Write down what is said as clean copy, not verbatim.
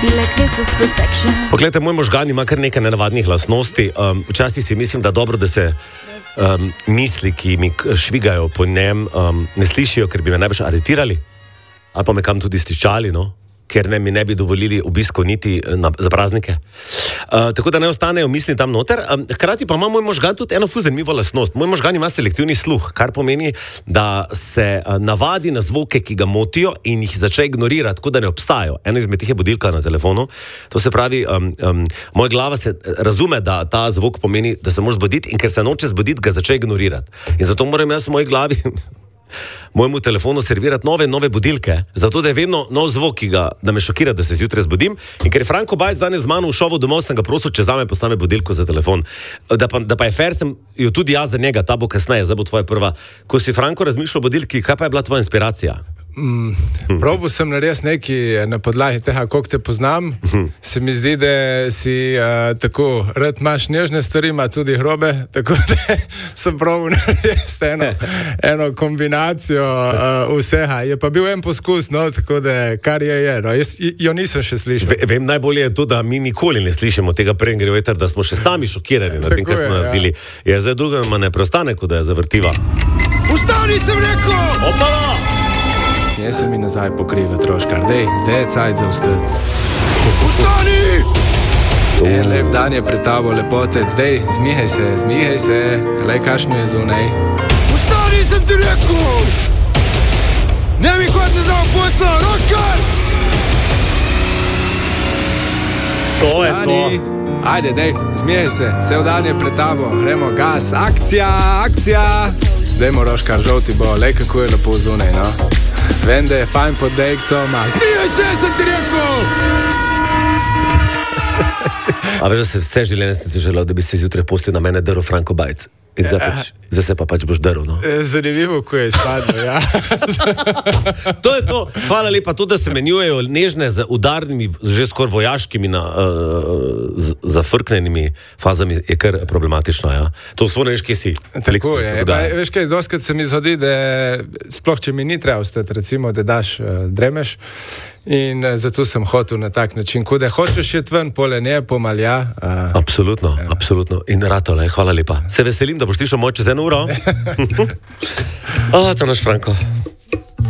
Poglejte, moj možgan ima kar nekaj nenavadnih lastnosti. Včasih si mislim, da dobro, da se misli, ki mi švigajo po njem, ne slišijo, ker bi me najbrž aretirali ali pa me kam tudi stiščali, no? Ker mi ne bi dovolili obiskov niti za praznike. Tako da ne ostanejo misli tam noter. Hkrati pa ima moj možgan tudi eno zanimivo lastnost. Moj možgan ima selektivni sluh, kar pomeni, da se navadi na zvoke, ki ga motijo in jih začne ignorirati, tako da ne obstajajo. Eno izmed tih je budilka na telefonu. To se pravi, moja glava se razume, da ta zvok pomeni, da se moraš zbuditi, in ker se noče zbuditi, ga začne ignorirati. In zato moram jaz v moji glavi mojemu telefonu servirati nove budilke, zato da je vedno nov zvok, da me šokira, da se zjutraj zbudim. In ker je Franko Bajc danes z mano v šovu domov, sem ga prosil, če zame postane budilko za telefon. Da pa je fair, sem jo tudi jaz za njega, ta bo kasneje, zdaj bo tvoja prva. Ko si, Franko, razmišljal o budilki, kaj pa je bila tvoja inspiracija? Probal sem narediti nekaj na podlagi tega, koliko te poznam. Se mi zdi, da si tako rad imaš nežne stvari, ima tudi hrobe, tako da sem probal narediti eno kombinacijo vsega. Je pa bil en poskus, no, tako da kar je. No. Jaz jo nisem še slišal. Vem, najbolje je to, da mi nikoli ne slišimo tega prej, da smo še sami šokirani na tem, kaj smo naredili. Ja, zdaj druga ne preostane, kot da je zavrtiva. Ustani, sem rekel! Opala! Ne se mi nazaj pokriva troškar, zdaj je cajt za vstati. Ustani! En lep dan je pred tabo, lepotec, zdaj zmihaj se, glej, kakšno je zunaj. Ustani, sem ti rekel! Ne mi kot nazaj posla, troškar! To je to. Ajde, zmihaj se, cel dan je pred tabo, gremo gas, akcija! Dajmo, Roškar, žolti bo, lej, kako je lepo zunaj, no. Vem, da je fajn pod dejkcom, a... Zmijaj se, sem ti rekel! A veš, da se vse življenje sem si želel, da bi se zjutraj postil na mene drl Franko Bajc. In zdaj se pa pač boš drl, no. Zanimivo, ko je izpadlo, ja. To je to. Hvala lepa, to, da se menjujejo nežne z udarnimi, že skoraj vojaškimi zafrknenimi fazami, je kar problematično, ja. To sploh ne veš, kje si. Tako je. Veš kaj, doskrat se mi zgodi, da sploh, če mi ni treba ostati, recimo, da daš dremeš, in zato sem hotel na tak način, ko da hočeš jet ven, pole ne, pomalja. Absolutno. In ratole, hvala lepa. Se veselim, da boš slišal moj čez 1 uro. To naš Franko.